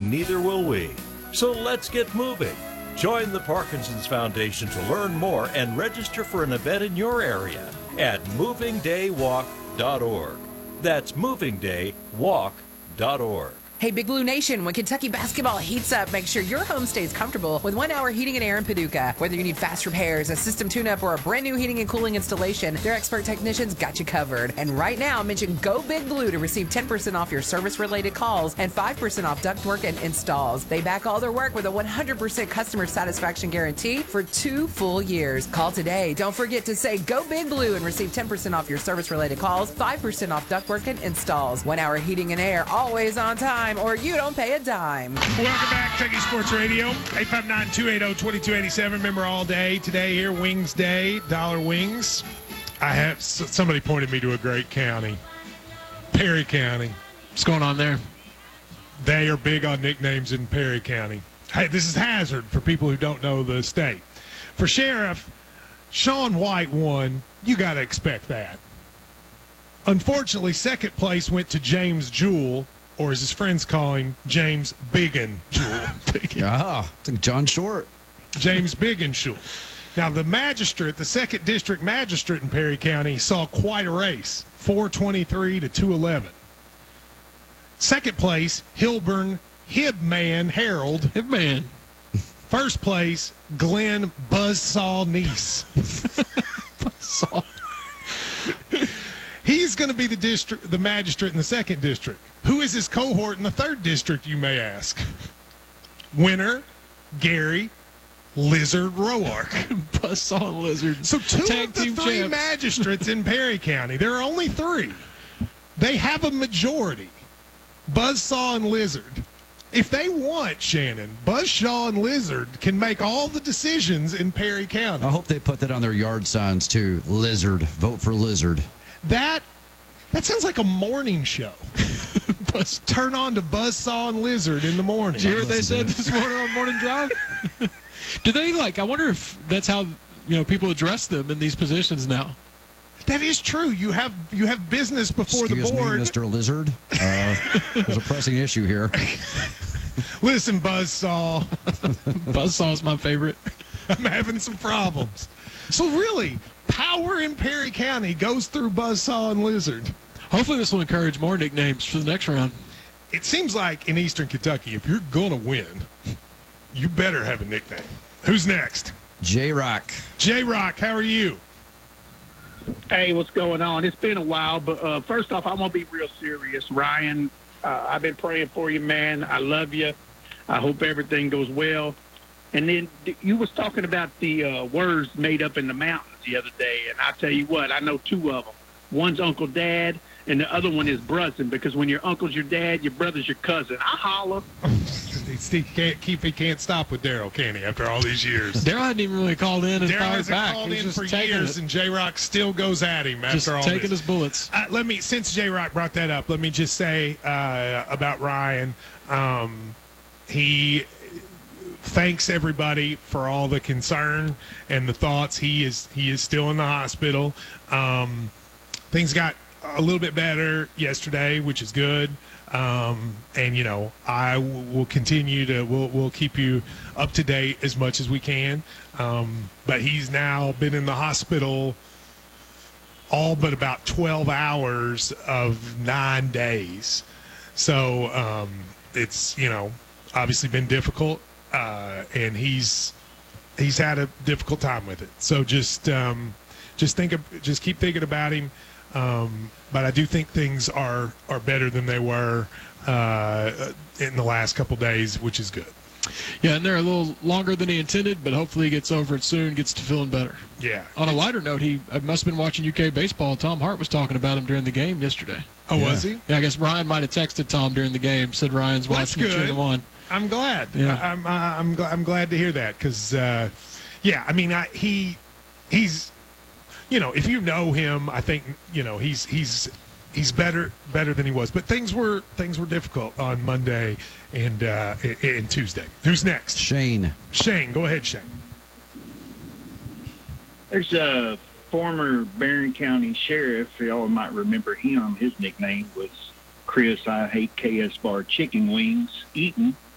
neither will we. So let's get moving. Join the Parkinson's Foundation to learn more and register for an event in your area at movingdaywalk.org. That's movingdaywalk.org. Hey, Big Blue Nation, when Kentucky basketball heats up, make sure your home stays comfortable with 1 Hour Heating and Air in Paducah. Whether you need fast repairs, a system tune-up, or a brand new heating and cooling installation, their expert technicians got you covered. And right now, mention Go Big Blue to receive 10% off your service-related calls and 5% off ductwork and installs. They back all their work with a 100% customer satisfaction guarantee for 2 full years. Call today. Don't forget to say Go Big Blue and receive 10% off your service-related calls, 5% off ductwork and installs. 1 Hour Heating and Air, always on time, or you don't pay a dime. Welcome back, Kentucky Sports Radio, 859-280-2287. Remember all day today here, Wings Day, Dollar Wings. Somebody pointed me to a great county, Perry County. What's going on there? They are big on nicknames in Perry County. Hey, this is Hazard for people who don't know the state. For sheriff, Sean White won. You got to expect that. Unfortunately, second place went to James Jewell, or as his friends call him, James Biggin Jewell. It's like John Short. James Biggin Jewell. Now, the magistrate, the second district magistrate in Perry County, saw quite a race, 423 to 211. Second place, Hilburn Hibman Harold. Hibman. First place, Glenn Buzzsaw Neese. Buzzsaw. He's going to be the magistrate in the second district. Who is his cohort in the third district, you may ask? Winner, Gary Lizard Roark. Buzzsaw and Lizard. So two Tag of the team three champs. magistrates in Perry County, there are only 3. They have a majority. Buzzsaw and Lizard. If they want, Shannon, Buzzsaw and Lizard can make all the decisions in Perry County. I hope they put that on their yard signs, too. Lizard. Vote for Lizard. That sounds like a morning show. Turn on to Buzzsaw and Lizard in the morning. Did you hear what they said this morning on Morning Drive? Do they, I wonder if that's how, people address them in these positions now. That is true. You have business before Excuse the board. me, Mr. Lizard. There's a pressing issue here. Listen, Buzzsaw. Buzzsaw is my favorite. I'm having some problems. So really, power in Perry County goes through Buzzsaw and Lizard. Hopefully this will encourage more nicknames for the next round. It seems like in Eastern Kentucky, if you're going to win, you better have a nickname. Who's next? J-Rock. J-Rock, how are you? Hey, what's going on? It's been a while, but first off, I'm going to be real serious. Ryan, I've been praying for you, man. I love you. I hope everything goes well. And then you was talking about the words made up in the mountains the other day, and I tell you what, I know 2 of them. One's Uncle Dad, and the other one is Brunson, because when your uncle's your dad, your brother's your cousin. I holler. Steve he can't stop with Daryl, can he, after all these years? Daryl hadn't even really called in and Daryl fired hasn't back. called He's in just for taking years, it. and J-Rock still goes at him Just after all taking this. his bullets. Since J-Rock brought that up, let me just say about Ryan, he thanks everybody for all the concern and the thoughts. He is still in the hospital. Things got a little bit better yesterday, which is good. And I will continue to we'll keep you up to date as much as we can. But he's now been in the hospital all but about 12 hours of 9 days. So it's obviously been difficult, and he's had a difficult time with it. So just keep thinking about him. But I do think things are better than they were in the last couple days, which is good. Yeah, and they're a little longer than he intended, but hopefully he gets over it soon, gets to feeling better. Yeah. On a lighter note, he must have been watching UK baseball. Tom Hart was talking about him during the game yesterday. Oh, yeah. Was he? Yeah, I guess Ryan might have texted Tom during the game, said Ryan's watching the 2-1. I'm glad. Yeah. I'm glad to hear that because, he's if you know him, I think he's better than he was. But things were difficult on Monday and Tuesday. Who's next? Shane. Shane, go ahead, Shane. There's a former Barron County sheriff. Y'all might remember him. His nickname was Chris I Hate KS Bar Chicken Wings Eaton.